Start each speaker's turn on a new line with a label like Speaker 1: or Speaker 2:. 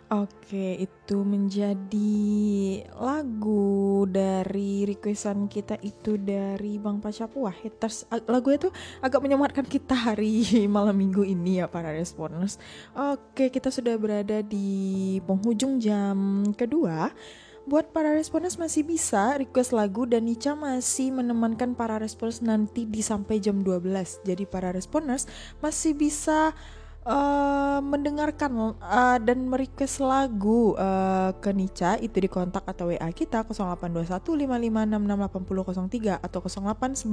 Speaker 1: Oke, itu menjadi lagu dari requestan kita itu dari Bang Pasapua Haters. Lagu itu agak menyemangatkan kita hari malam minggu ini ya para responers. Oke, kita sudah berada di penghujung jam kedua. Buat para responers masih bisa request lagu dan Nica masih menemankan para responers nanti di sampai jam 12. Jadi para responers masih bisa mendengarkan dan merequest lagu ke Nica itu di kontak atau WA kita 0821 5566 8003 atau 08